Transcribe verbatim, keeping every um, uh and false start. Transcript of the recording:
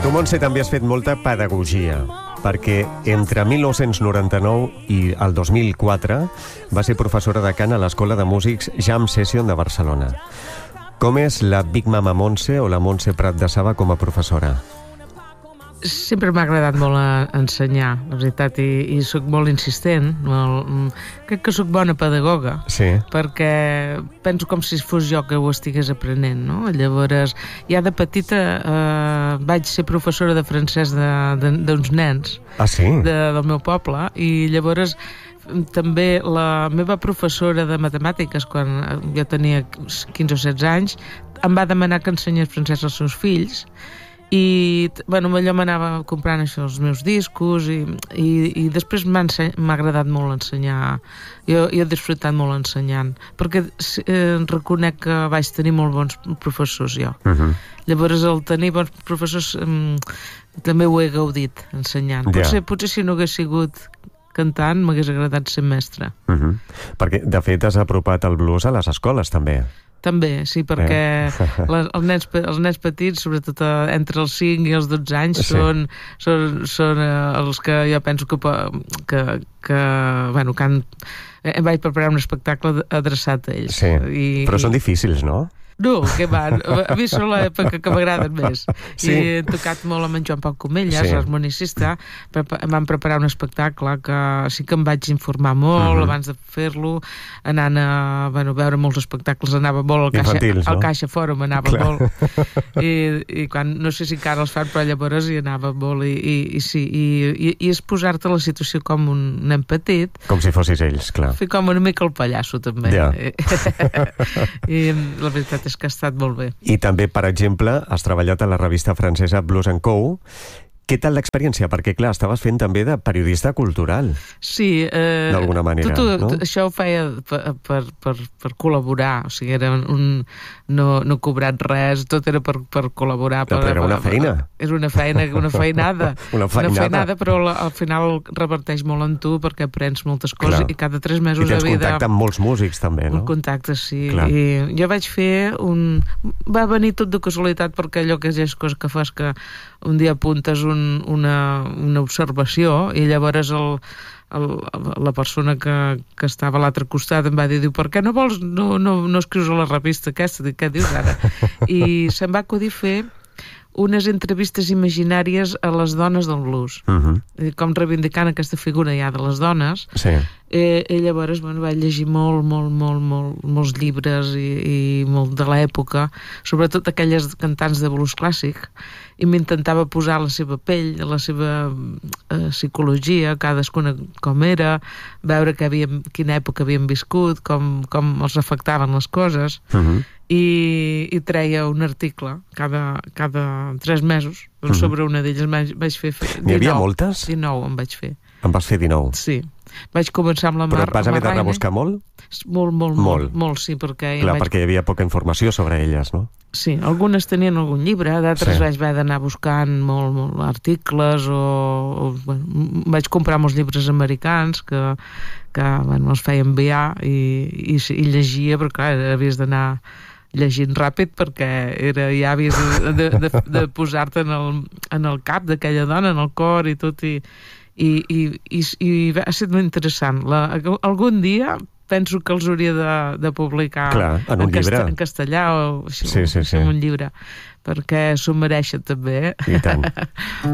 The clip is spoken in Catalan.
Tu, Montse, també has fet molta pedagogia, perquè entre mil nou-cents noranta-nou i el dos mil quatre va ser professora de cant a l'Escola de Músics Jam Session de Barcelona. Com és la Big Mama Montse o la Montse Prat de Saba com a professora? Sempre m'ha agradat molt a ensenyar, la veritat, i, i soc molt insistent. Molt, crec que soc bona pedagoga, sí. Perquè penso com si fos jo que ho estigués aprenent, no? Llavors, ja de petita eh, vaig ser professora de francès d'uns nens ah, sí? de, del meu poble, i llavors també la meva professora de matemàtiques, quan jo tenia quinze o setze anys, em va demanar que ensenyés francès als seus fills. I bueno, allò m'anava comprant això, els meus discos, i, i, i després m'ha agradat molt ensenyar. Jo, jo he disfrutat molt ensenyant, perquè eh, reconec que vaig tenir molt bons professors jo. Uh-huh. Llavors, el tenir bons professors eh, també ho he gaudit ensenyant. Potser, yeah. potser si no hagués sigut cantant m'hagués agradat ser mestre. Uh-huh. Perquè de fet has apropat el blues a les escoles també. També, sí, perquè eh. les, els, nens, els nens petits, sobretot entre els cinc i els dotze anys, sí. són, són, són els que jo penso que, que, que, bueno, que han, em vaig preparar un espectacle adreçat a ells. Sí, I, però són difícils, no? No, que van. A mi són l'època que m'agraden més. Sí. I he tocat molt amb en Joan Pau Comelles, sí. l'harmonicista. Em van preparar un espectacle que sí que em vaig informar molt uh-huh. abans de fer-lo, anant a bueno, veure molts espectacles, anava molt al Caixa, Infantils, no? al Caixa Fòrum, anava Clar. molt. I, i quan, no sé si encara els fan, però llavors hi anava molt. I, i, i sí, i, i, i és posar-te la situació com un nen petit. Com si fossis ells, clar. Fer com una mica el pallasso, també. Ja. I la veritat és que ha estat molt bé. I també, per exemple, has treballat a la revista francesa Blues and Co. Què tal l'experiència? Perquè, clar, estaves fent també de periodista cultural. Sí. Eh, D'alguna manera, tu, tu, no? Això ho feia per, per, per, per col·laborar, o sigui, era un... No, no cobrat res, tot era per, per col·laborar. Però per, era una feina. És una feina, una feinada. una feinada. Una feinada, però la, al final reverteix molt en tu perquè aprens moltes coses. Clar. I cada tres mesos I tens de vida... contacte amb molts músics, també, no? Un contacte, sí. Clar. I jo vaig fer un... Va venir tot de casualitat, perquè allò que és cosa que fas que un dia apuntes un, una, una observació i llavors el, el, la persona que, que estava a l'altre costat em va dir, diu, per què no vols, no, no, no escrius a la revista aquesta? Dic, què dius ara? I se'm va acudir fer unes entrevistes imaginàries a les dones del blues. Uh-huh. Com reivindicant aquesta figura ja de les dones. Sí. Eh, I llavors bueno, vaig llegir molt, molt, molt, molt, molts llibres i, i molt de l'època, sobretot aquelles cantants de blues clàssic, i m'intentava posar la seva pell, la seva eh, psicologia, cadascuna com era, veure que havíem, quina època havien viscut, com, com els afectaven les coses, uh-huh. i, i treia un article cada, cada tres mesos, uh-huh. sobre una d'elles vaig, vaig fer... dinou, N'hi havia moltes? dinou em vaig fer. En vas fer dinou? Sí. Vaig començar amb la Mar... Però et vas haver de rebuscar molt? Molt, molt, molt, molt, molt sí, perquè... Clar, vaig... perquè hi havia poca informació sobre elles, no? Sí, algunes tenien algun llibre, d'altres sí. vaig haver d'anar buscant molt, molt articles, o, o bueno, vaig comprar molts llibres americans que, que bueno, els feia enviar i, i, i llegia, però clar, havies d'anar llegint ràpid perquè era, ja havies de, de, de posar-te en el, en el cap d'aquella dona, en el cor i tot, i I, i, i, i ha estat molt interessant. La, algun dia penso que els hauria de, de publicar Clar, en un en, llibre. Casta, en castellà o, sí, sí, sí. en un llibre, perquè s'ho mereixen també. I tant.